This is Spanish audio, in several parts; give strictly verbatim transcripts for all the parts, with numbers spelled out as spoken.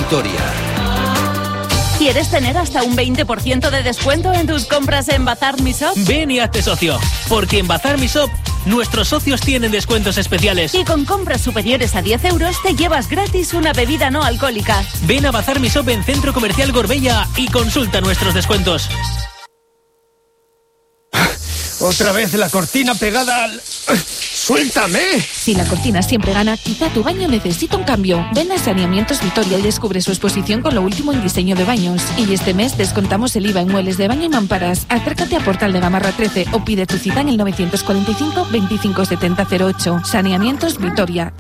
Vitoria. ¿Quieres tener hasta un veinte por ciento de descuento en tus compras en Bazar Mi Shop? Ven y hazte socio, porque en Bazar Mi Shop nuestros socios tienen descuentos especiales. Y con compras superiores a diez euros te llevas gratis una bebida no alcohólica. Ven a Bazar Mi Shop en Centro Comercial Gorbella y consulta nuestros descuentos. Otra vez la cortina pegada al... ¡Suéltame! Si la cortina siempre gana, quizá tu baño necesita un cambio. Ven a Saneamientos Vitoria y descubre su exposición con lo último en diseño de baños. Y este mes descontamos el I V A en muebles de baño y mamparas. Acércate a Portal de Gamarra trece o pide tu cita en el novecientos cuarenta y cinco veinticinco setenta cero ocho. Saneamientos Vitoria.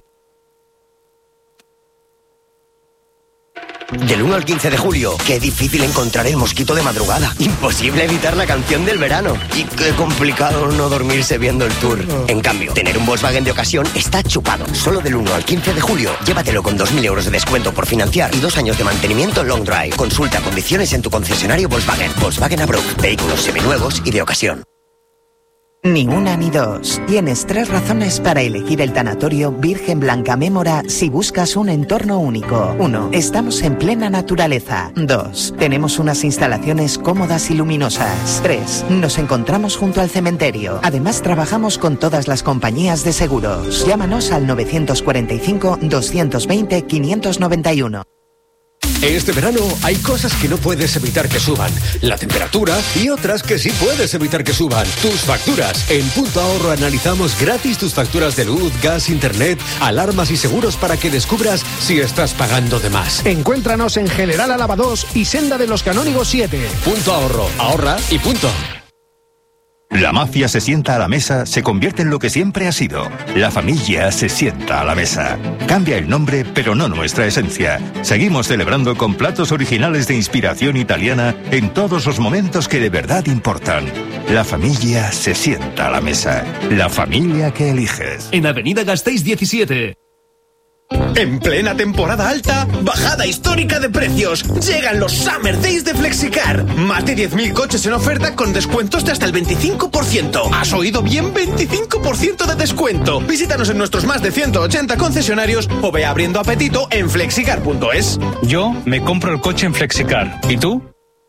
Del uno al quince de julio, qué difícil encontrar el mosquito de madrugada. Imposible evitar la canción del verano. Y qué complicado no dormirse viendo el tour. En cambio, tener un Volkswagen de ocasión está chupado. Solo del uno al quince de julio, llévatelo con dos mil euros de descuento por financiar y dos años de mantenimiento long drive. Consulta condiciones en tu concesionario Volkswagen. Volkswagen Abruk. Vehículos seminuevos y de ocasión. Ni una ni dos. Tienes tres razones para elegir el tanatorio Virgen Blanca Mémora si buscas un entorno único. uno. Estamos en plena naturaleza. dos. Tenemos unas instalaciones cómodas y luminosas. tres. Nos encontramos junto al cementerio. Además, trabajamos con todas las compañías de seguros. Llámanos al novecientos cuarenta y cinco doscientos veinte quinientos noventa y uno. Este verano hay cosas que no puedes evitar que suban. La temperatura y otras que sí puedes evitar que suban. Tus facturas. En Punto Ahorro analizamos gratis tus facturas de luz, gas, internet, alarmas y seguros para que descubras si estás pagando de más. Encuéntranos en General Álava dos y Senda de los Canónigos siete. Punto Ahorro. Ahorra y punto. La mafia se sienta a la mesa, se convierte en lo que siempre ha sido. La familia se sienta a la mesa. Cambia el nombre, pero no nuestra esencia. Seguimos celebrando con platos originales de inspiración italiana en todos los momentos que de verdad importan. La familia se sienta a la mesa. La familia que eliges. En Avenida Gasteiz diecisiete. En plena temporada alta, bajada histórica de precios. Llegan los Summer Days de Flexicar. Más de diez mil coches en oferta con descuentos de hasta el veinticinco por ciento. ¿Has oído bien? veinticinco por ciento de descuento. Visítanos en nuestros más de ciento ochenta concesionarios o ve abriendo apetito en flexicar punto es. Yo me compro el coche en Flexicar. ¿Y tú?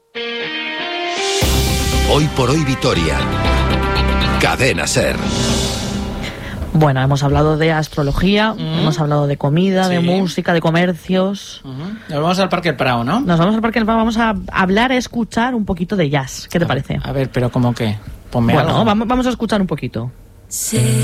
Hoy por hoy Vitoria. Cadena SER. Bueno, hemos hablado de astrología, mm. hemos hablado de comida, sí. de música, de comercios. Uh-huh. Nos vamos al Parque del Prado, ¿no? Nos vamos al Parque del Prado, vamos a hablar, a escuchar un poquito de jazz. ¿Qué te a parece? Ver, a ver, pero ¿cómo qué? Ponme bueno, algo. Vamos, vamos a escuchar un poquito. Sí.